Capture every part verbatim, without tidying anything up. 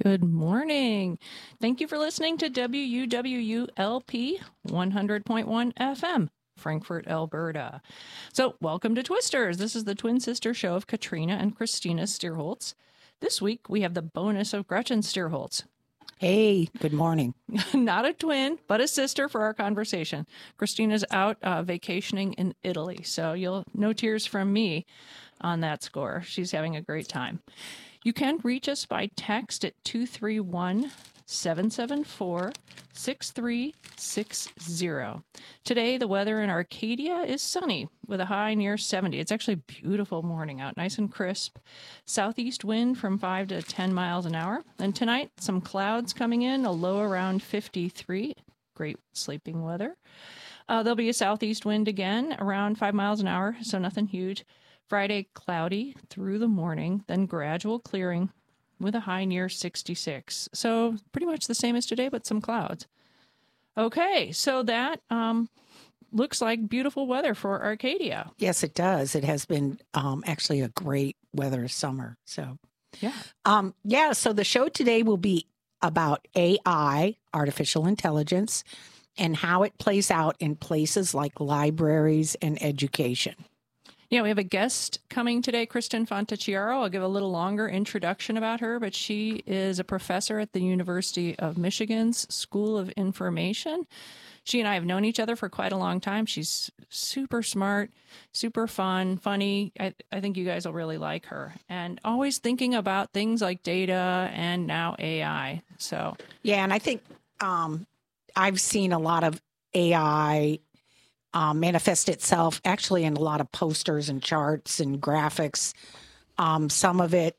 Good morning. Thank you for listening to W U W U L P one hundred point one F M, Frankfort, Alberta. So, welcome to Twisters. This is the twin sister show of Katrina and Christina Steerholtz. This week, we have the bonus of Gretchen Steerholtz. Hey, good morning. Not a twin, but a sister for our conversation. Christina's out uh, vacationing in Italy, so you'll no tears from me on that score. She's having a great time. You can reach us by text at two three one, seven seven four, six three six zero. Today, the weather in Arcadia is sunny with a high near seventy. It's actually a beautiful morning out, nice and crisp. Southeast wind from five to ten miles an hour. And tonight, some clouds coming in, a low around fifty-three. Great sleeping weather. Uh, there'll be a southeast wind again around five miles an hour, so nothing huge. Friday, cloudy through the morning, then gradual clearing with a high near sixty-six. So pretty much the same as today, but some clouds. Okay, so that um, looks like beautiful weather for Arcadia. Yes, it does. It has been um, actually a great weather summer. So, yeah. Um, yeah, so the show today will be about A I, artificial intelligence, and how it plays out in places like libraries and education. Yeah, we have a guest coming today, Kristen Fontecchiaro. I'll give a little longer introduction about her, but she is a professor at the University of Michigan's School of Information. She and I have known each other for quite a long time. She's super smart, super fun, funny. I, I think you guys will really like her. And always thinking about things like data and now A I. So yeah, and I think um, I've seen a lot of A I Um, manifest itself actually in a lot of posters and charts and graphics. Um, some of it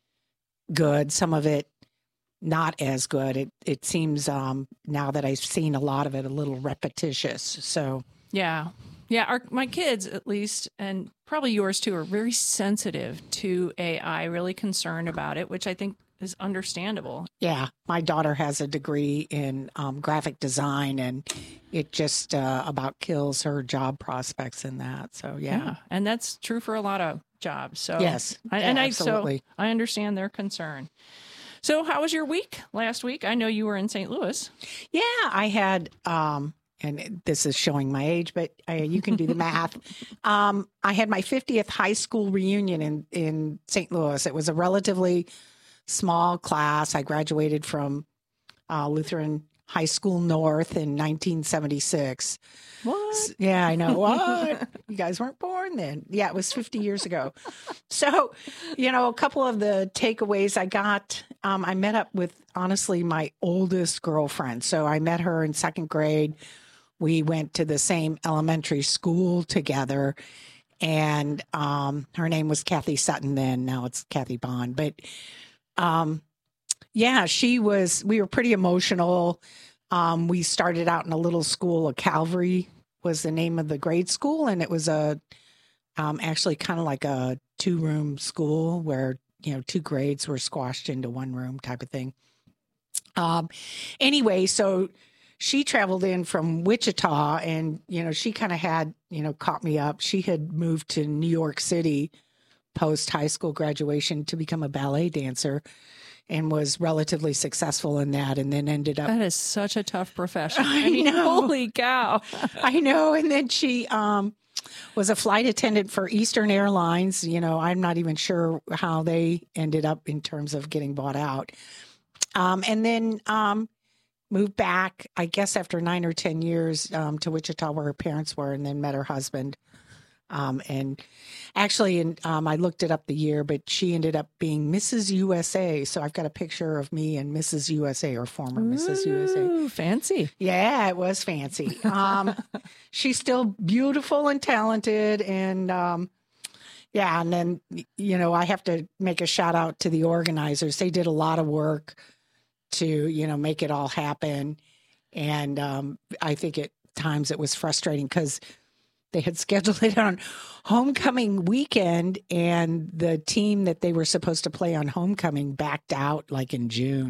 good, some of it not as good. It it seems um, now that I've seen a lot of it a little repetitious. So yeah, yeah. Our my kids at least, and probably yours too, are very sensitive to A I. Really concerned about it, which I think is understandable. Yeah, my daughter has a degree in um, graphic design, and it just uh, about kills her job prospects in that. So yeah. yeah, and that's true for a lot of jobs. So yes, I, yeah, and I absolutely. so I understand their concern. So how was your week last week? I know you were in Saint Louis. Yeah, I had, um, and this is showing my age, but I, you can do the math. Um, I had my fiftieth high school reunion in in Saint Louis. It was a relatively small class. I graduated from uh, Lutheran High School North in nineteen seventy-six. What? Yeah, I know. What? You guys weren't born then. Yeah, it was fifty years ago. So, you know, a couple of the takeaways I got, um, I met up with, honestly, my oldest girlfriend. So I met her in second grade. We went to the same elementary school together. And um, her name was Kathy Sutton then. Now it's Kathy Bond. But Um, yeah, she was, we were pretty emotional. Um, we started out in a little school, a Calvary was the name of the grade school. And it was a, um, actually kind of like a two room school where, you know, two grades were squashed into one room type of thing. Um, anyway, so she traveled in from Wichita and, you know, she kind of had, you know, caught me up. She had moved to New York City post high school graduation to become a ballet dancer and was relatively successful in that, and then ended up. That is such a tough profession. I, I mean, know. Holy cow. I know. And then she um, was a flight attendant for Eastern Airlines. You know, I'm not even sure how they ended up in terms of getting bought out. Um, and then um, moved back, I guess, after nine or ten years um, to Wichita where her parents were, and then met her husband. Um, and actually, in, um, I looked it up the year, but she ended up being Missus U S A. So I've got a picture of me and Missus U S A, or former Ooh, Missus U S A. Fancy. Yeah, it was fancy. Um, she's still beautiful and talented. And um, yeah, and then, you know, I have to make a shout out to the organizers. They did a lot of work to, you know, make it all happen. And um, I think at times it was frustrating because they had scheduled it on homecoming weekend, and the team that they were supposed to play on homecoming backed out like in June.